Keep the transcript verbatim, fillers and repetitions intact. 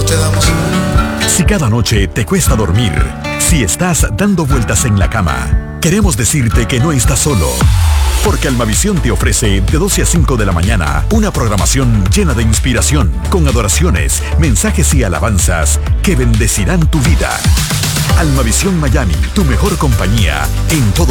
Todo te damos. Si cada noche te cuesta dormir, si estás dando vueltas en la cama, queremos decirte que no estás solo. Porque Almavisión te ofrece de doce a cinco de la mañana una programación llena de inspiración, con adoraciones, mensajes y alabanzas que bendecirán tu vida. Almavisión Miami, tu mejor compañía en todo